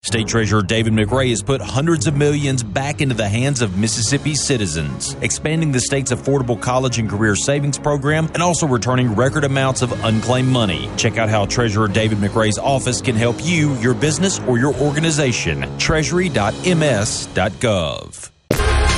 State Treasurer David McRae has put hundreds of millions back into the hands of Mississippi's citizens, expanding the state's affordable college and career savings program and also returning record amounts of unclaimed money. Check out how Treasurer David McRae's office can help you, your business, or your organization. Treasury.ms.gov.